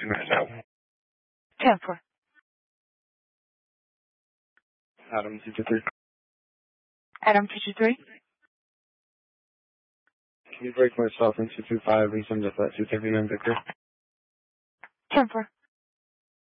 10-4. Adam 223. Adam 223. Can you break myself in 225 and send us that 239 Victor? 10-4.